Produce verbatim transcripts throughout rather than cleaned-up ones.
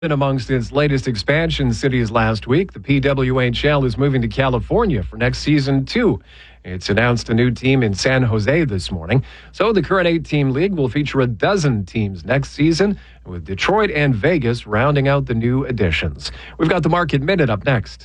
And amongst its latest expansion cities last week, the P W H L is moving to California for next season, too. It's announced a new team in San Jose this morning. So the current eight-team league will feature a dozen teams next season, with Detroit and Vegas rounding out the new additions. We've got the Market Minute up next.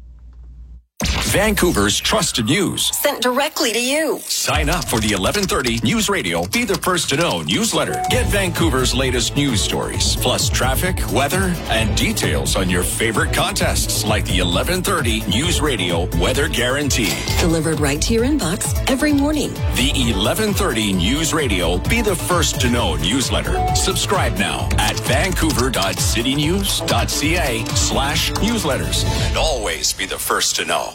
Vancouver's trusted news. Sent directly to you. Sign up for the eleven thirty News Radio Be the First to Know newsletter. Get Vancouver's latest news stories, plus traffic, weather, and details on your favorite contests like the eleven thirty News Radio Weather Guarantee. Delivered right to your inbox every morning. The eleven thirty News Radio Be the First to Know newsletter. Subscribe now at vancouver.citynews.ca slash newsletters. And always be the first to know.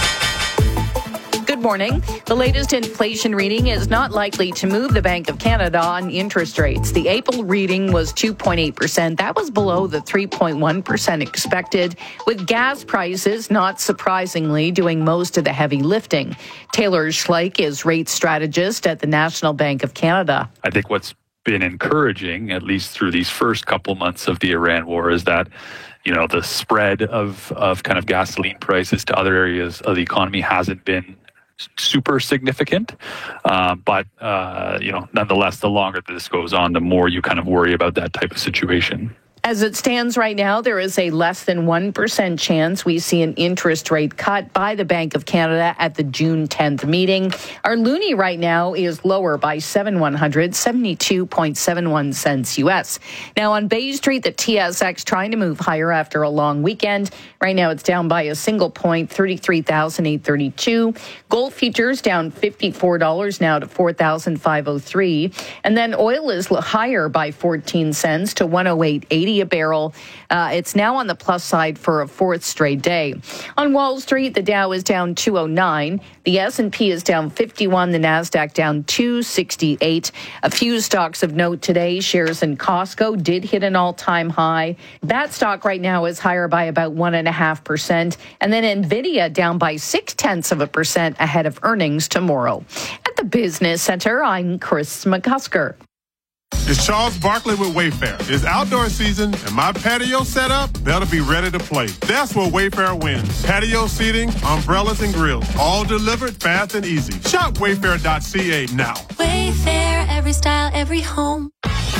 Good morning. The latest inflation reading is not likely to move the Bank of Canada on interest rates. The April reading was two point eight percent. That was below the three point one percent expected, with gas prices, not surprisingly, doing most of the heavy lifting. Taylor Schleich is rate strategist at the National Bank of Canada. I think what's been encouraging, at least through these first couple months of the Iran war, is that you know the spread of, of kind of gasoline prices to other areas of the economy hasn't been super significant, uh, but uh, you know, nonetheless, the longer this goes on, the more you kind of worry about that type of situation. As it stands right now, there is a less than one percent chance we see an interest rate cut by the Bank of Canada at the June tenth meeting. Our loonie right now is lower by seven one hundred, seventy-two point seven one cents U S. Now on Bay Street, the T S X trying to move higher after a long weekend. Right now it's down by a single point, thirty-three thousand eight hundred thirty-two. Gold futures down fifty-four dollars now to four thousand five hundred three. And then oil is higher by fourteen cents to one oh eight eighty a barrel. Uh, it's now on the plus side for a fourth straight day. On Wall Street, the Dow is down two oh nine. The S and P is down fifty-one. The Nasdaq down two sixty-eight. A few stocks of note today. Shares in Costco did hit an all-time high. That stock right now is higher by about one and a half percent. And then Nvidia down by six tenths of a percent ahead of earnings tomorrow. At the Business Center, I'm Chris McCusker. It's Charles Barkley with Wayfair. It's outdoor season, and my patio set up, that'll be ready to play. That's where Wayfair wins. Patio seating, umbrellas, and grills, all delivered fast and easy. Shop wayfair dot c a now. Wayfair, every style, every home.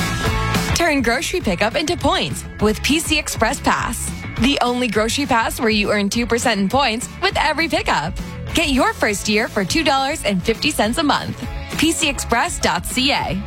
Turn grocery pickup into points with P C Express Pass. The only grocery pass where you earn two percent in points with every pickup. Get your first year for two dollars and fifty cents a month. p c express dot c a.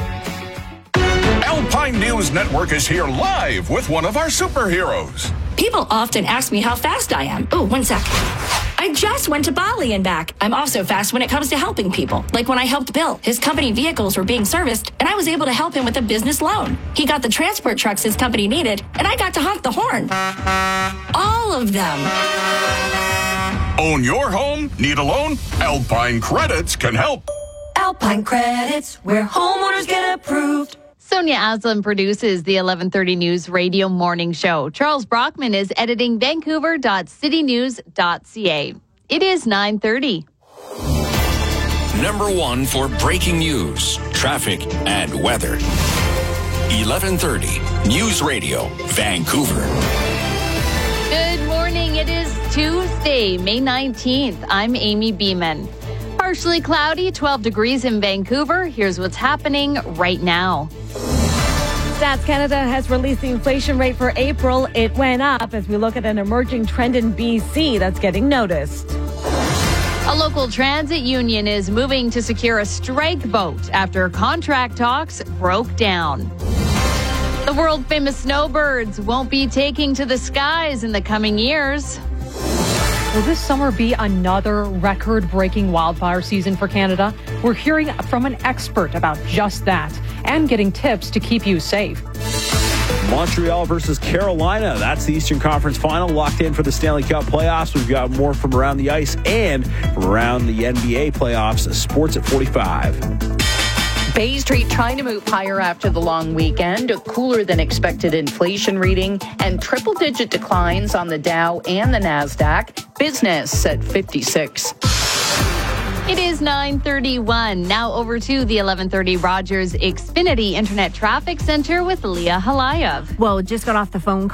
Alpine News Network is here live with one of our superheroes. People often ask me how fast I am. Oh, one sec. I just went to Bali and back. I'm also fast when it comes to helping people. Like when I helped Bill. His company vehicles were being serviced, and I was able to help him with a business loan. He got the transport trucks his company needed, and I got to honk the horn. All of them. Own your home? Need a loan? Alpine Credits can help. Alpine Credits, where homeowners get approved. Sonia Aslam produces the eleven thirty News Radio Morning Show. Charles Brockman is editing vancouver dot city news dot c a. It is nine thirty. Number one for breaking news, traffic, and weather. eleven thirty News Radio, Vancouver. Good morning. It is Tuesday, May nineteenth. I'm Amy Beeman. Partially cloudy, twelve degrees in Vancouver. Here's what's happening right now. Stats Canada has released the inflation rate for April. It went up as we look at an emerging trend in B C that's getting noticed. A local transit union is moving to secure a strike vote after contract talks broke down. The world-famous snowbirds won't be taking to the skies in the coming years. Will this summer be another record-breaking wildfire season for Canada? We're hearing from an expert about just that and getting tips to keep you safe. Montreal versus Carolina. That's the Eastern Conference Final, locked in for the Stanley Cup playoffs. We've got more from around the ice and from around the N B A playoffs. Sports at forty-five. Bay Street trying to move higher after the long weekend, a cooler than expected inflation reading, and triple-digit declines on the Dow and the Nasdaq. Business at fifty-six. It is nine thirty-one. Now over to the eleven thirty Rogers Xfinity Internet Traffic Center with Leah Halayev. Well, just got off the phone